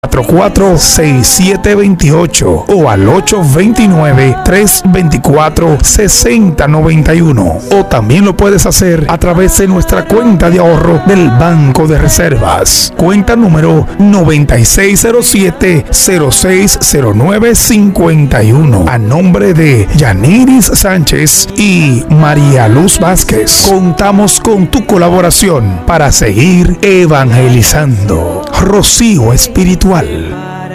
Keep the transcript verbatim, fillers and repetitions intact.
cuatro cuatro seis siete dos ocho o al ocho dos nueve, tres dos cuatro, seis cero nueve uno, o también lo puedes hacer a través de nuestra cuenta de ahorro del Banco de Reservas, cuenta número noventa y seis cero siete, cero seis cero nueve cinco uno, a nombre de Yaniris Sánchez y María Luz Vázquez. Contamos con tu colaboración para seguir evangelizando. Rocío Espiritual.